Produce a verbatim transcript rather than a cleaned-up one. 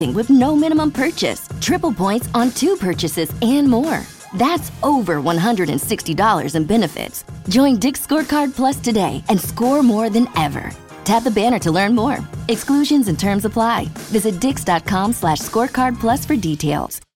with no minimum purchase, triple points on two purchases, and more. That's over one hundred sixty dollars in benefits. Join Dick's Scorecard Plus today and score more than ever. Tap the banner to learn more. Exclusions and terms apply. Visit dix.com slash scorecard plus for details.